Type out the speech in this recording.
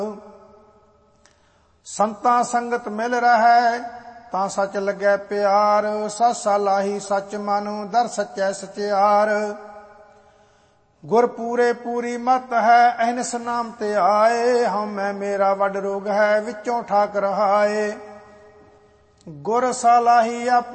ਸੰਤਾਂ ਸੰਗਤ ਮਿਲ ਰਹੈ ਤਾਂ ਸੱਚ ਲੱਗੈ ਪਿਆਰ। ਸਾਸਾ ਲਾਹੀ ਸੱਚ ਮਨ ਦਰ ਸੱਚੈ ਸਚਿਆਰ। ਗੁਰ ਪੂਰੇ ਪੂਰੀ ਮਤ ਹੈ ਅਹਨਿਸ ਨਾਮ ਤੇ ਆਏ। ਹਉਮੈ ਮੇਰਾ ਵੱਡ ਰੋਗ ਹੈ ਵਿੱਚੋਂ ਠਾਕ ਰਹਾਏ। ਗੁਰ ਸਾਲਾਹੀ